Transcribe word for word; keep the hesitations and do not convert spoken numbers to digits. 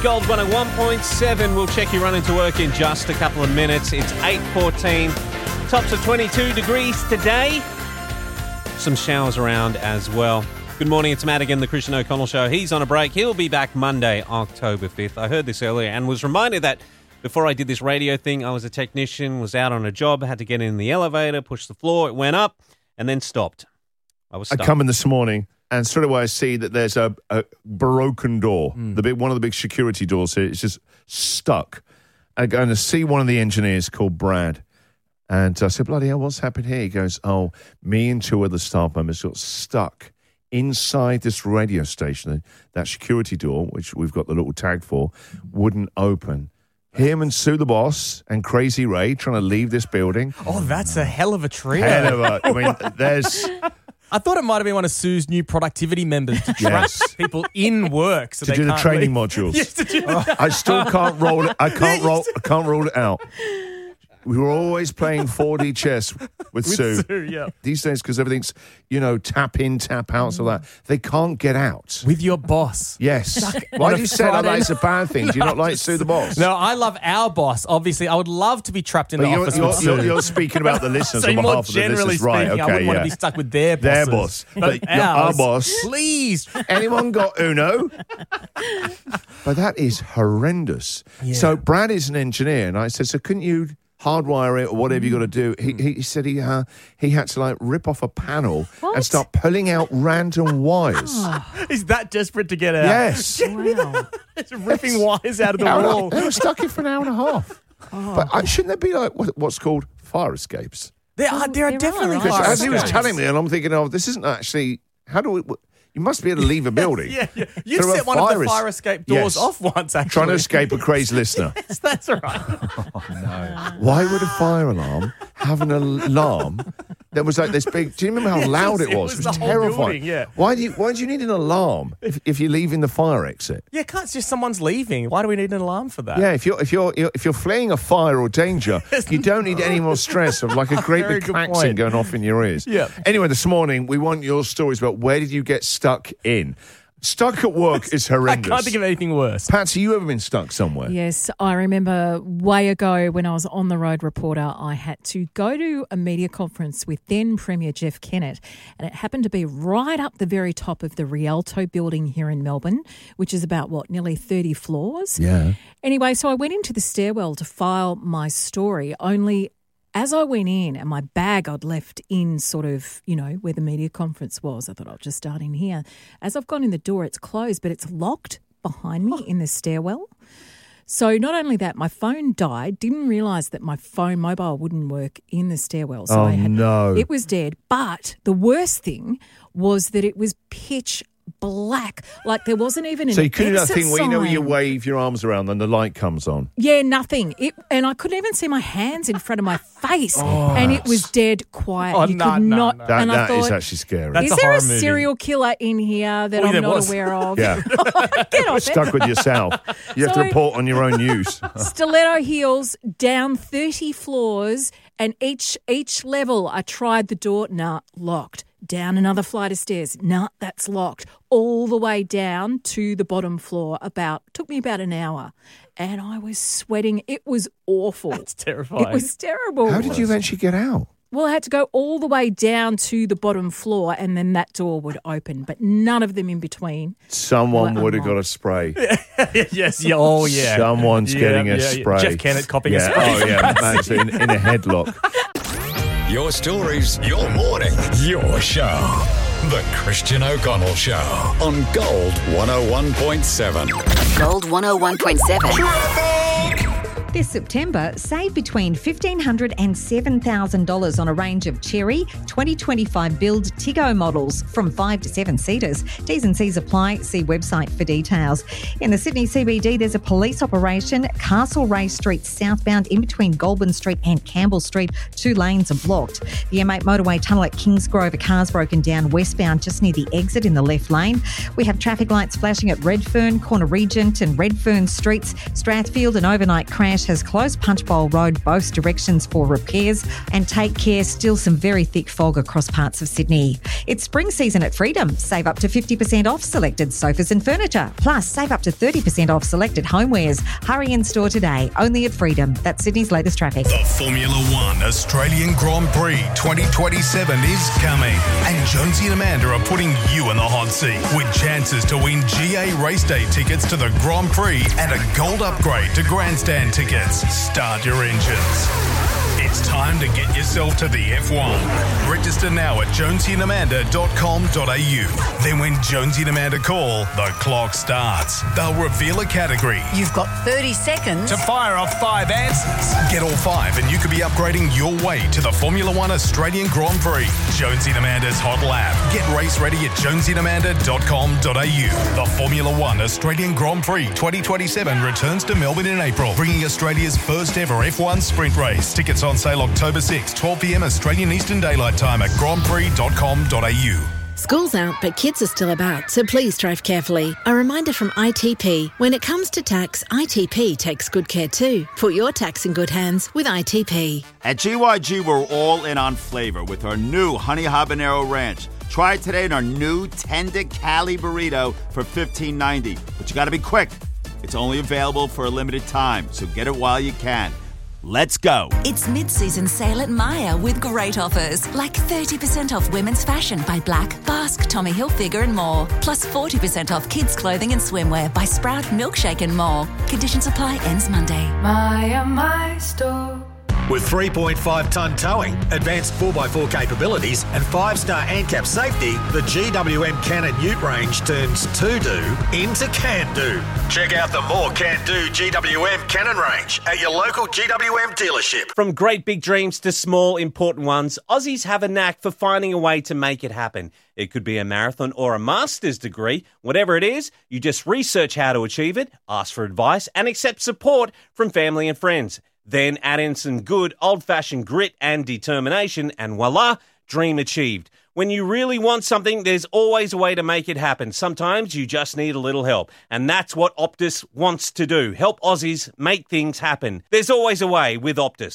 Gold one oh one point seven. We'll check you running to work in just a couple of minutes. It's eight fourteen. Tops of twenty-two degrees today. Some showers around as well. Good morning, it's Matt again, the Christian O'Connell Show. He's on a break. He'll be back Monday, October fifth. I heard this earlier and was reminded that before I did this radio thing, I was a technician, was out on a job, had to get in the elevator, push the floor, it went up, and then stopped. I was stuck. I come in this morning and straight away I see that there's a, a broken door. Mm. The big one of the big security doors here is just stuck. I go to see one of the engineers called Brad. And I said, bloody hell, what's happened here? He goes, oh, me and two other staff members got stuck inside this radio station. That security door, which we've got the little tag for, wouldn't open. Him and Sue the boss and Crazy Ray trying to leave this building. Oh, that's a hell of a trio. Hell of a, I mean, there's... I thought it might have been one of Sue's new productivity members to trap Yes. people in work. So to they do the can't training leave. modules. Yes, to do the- I still can't roll it. I can't roll. I can't roll it out. We were always playing four D chess with, With Sue. Sue, yeah. These days, because everything's, you know, tap in, tap out, so that they can't get out. With your boss. Yes. on Why a do you say that Friday it's a bad thing? Do you No, not like just- Sue the boss? No, I love our boss. Obviously, I would love to be trapped in But the you're, office you're, with Sue. you're, you're speaking about the listeners so on more behalf of the generally listeners, right? speaking, Okay, I wouldn't yeah. want to be stuck with their Their bosses. boss. But your- our ours, boss. Please. Anyone got Uno? But that is horrendous. Yeah. So Brad is an engineer, and I said, so couldn't you hardwire it or whatever you got to do? He, he said he uh, he had to like rip off a panel What? and start pulling out random wires. He's that desperate to get out. Yes. Wow. It's ripping wires out of the Hour and a- wall. They were stuck in for an hour and a half. But uh, shouldn't there be like what, what's called fire escapes? There are, there are There are, definitely right? Because fire as he was escapes. telling me, and I'm thinking, oh, this isn't actually. How do we? You must be able to leave a building. Yeah, yeah. You Through a set one of the fire es- fire escape doors Yes. off once, actually. Trying to escape a crazed listener. Yes, that's right. Why would a fire alarm have an alarm that was like this big? Do you remember how Yes, loud it it was was? It was, the whole terrifying. building, yeah. Why do you Why do you need an alarm if, if you're leaving the fire exit? Yeah, can't it's just someone's leaving. Why do we need an alarm for that? Yeah, if you're if you're you're- if you're fleeing a fire or danger, you don't need any more stress of like a great Very big good klaxon point. going off in your ears. Yeah. Anyway, this morning we want your stories about where did you get stuck in? Stuck at work is I horrendous. can't think of anything worse. Patsy, you ever been stuck somewhere? Yes, I remember way ago when I was on the road reporter, I had to go to a media conference with then Premier Jeff Kennett, and it happened to be right up the very top of the Rialto building here in Melbourne, which is about, what, nearly thirty floors? Yeah. Anyway, so I went into the stairwell to file my story, only as I went in and my bag I'd left in sort of, you know, where the media conference was, I thought I'll just start in here. As I've gone in the door, it's closed, but it's locked behind me in the stairwell. So not only that, my phone died, didn't realise that my phone mobile wouldn't work in the stairwell. So Oh, I had, no. It was dead. But the worst thing was that it was pitch black. Like there wasn't even an So you couldn't do that exit thing where you know you sign. wave your arms around and the light comes on. Yeah, nothing. It, and I couldn't even see my hands in front of my face. and it was dead quiet. Oh, you no, could no, not. no. That, and I that is thought, actually scary. That's is a there horror a movie. serial killer in here that Oh, I'm there not was. aware of? Yeah. Get off Stuck with yourself. You have to So- report on your own news. it. Stiletto heels down thirty floors, and each each level I tried the door. Nah, locked. Down another flight of stairs. Nah, that's locked. All the way down to the bottom floor. About took me about an hour, and I was sweating. It was awful. It's terrifying. It was terrible. How did you eventually get out? Well, I had to go all the way down to the bottom floor, and then that door would open, but none of them in between. Someone Well, would have got a unlocked. spray. yes, yeah, oh yeah. Someone's Yeah, getting a yeah, yeah. spray. Jeff Kennett copying yeah. a spray. Oh, yeah, Matt's in, in a headlock. Your stories, your morning, your show. The Christian O'Connell Show on Gold one oh one point seven. Gold one oh one point seven. This September, save between fifteen hundred dollars and seven thousand dollars on a range of Cherry twenty twenty-five build Tiggo models from five to seven seaters. T's and C's apply. See website for details. In the Sydney C B D, there's a police operation. Castlereagh Street southbound in between Goulburn Street and Campbell Street. Two lanes are blocked. The M eight motorway tunnel at Kingsgrove, a car's broken down westbound just near the exit in the left lane. We have traffic lights flashing at Redfern, Corner Regent and Redfern Streets. Strathfield, an overnight crash has closed Punchbowl Road both directions for repairs, and take care, still some very thick fog across parts of Sydney. It's spring season at Freedom. Save up to fifty percent off selected sofas and furniture. Plus, save up to thirty percent off selected homewares. Hurry in store today, only at Freedom. That's Sydney's latest traffic. The Formula One Australian Grand Prix twenty twenty-seven is coming, and Jonesy and Amanda are putting you in the hot seat with chances to win G A Race Day tickets to the Grand Prix and a gold upgrade to grandstand tickets. Start your engines. It's time to get yourself to the F one. Register now at jonesy and amanda dot com dot a u. Then when Jonesy and Amanda call, the clock starts. They'll reveal a category. You've got thirty seconds To fire off five answers. Get all five and you could be upgrading your way to the Formula One Australian Grand Prix. Jonesy and Amanda's Hot Lap. Get race ready at jonesy and amanda dot com dot a u. The Formula One Australian Grand Prix twenty twenty-seven returns to Melbourne in April, bringing Australia's first ever F one sprint race. Tickets on sale October sixth, twelve p m Australian Eastern Daylight Time at grand prix dot com dot a u. School's out, but kids are still about, so please drive carefully. A reminder from I T P. When it comes to tax, I T P takes good care too. Put your tax in good hands with I T P. At G Y G, we're all in on flavor with our new Honey Habanero Ranch. Try it today in our new Tender Cali Burrito for fifteen ninety. But you got to be quick. It's only available for a limited time, so get it while you can. Let's go. It's mid-season sale at Myer with great offers, like thirty percent off women's fashion by Black, Basque, Tommy Hilfiger and more. Plus forty percent off kids' clothing and swimwear by Sprout, Milkshake and more. Conditions apply, ends Monday. Myer, my store. With three point five tonne towing, advanced four by four capabilities and five star ANCAP safety, the G W M Cannon Ute range turns to-do into can-do. Check out the more can-do G W M Cannon range at your local G W M dealership. From great big dreams to small important ones, Aussies have a knack for finding a way to make it happen. It could be a marathon or a master's degree. Whatever it is, you just research how to achieve it, ask for advice and accept support from family and friends. Then add in some good old-fashioned grit and determination, and voila, dream achieved. When you really want something, there's always a way to make it happen. Sometimes you just need a little help, and that's what Optus wants to do, help Aussies make things happen. There's always a way with Optus.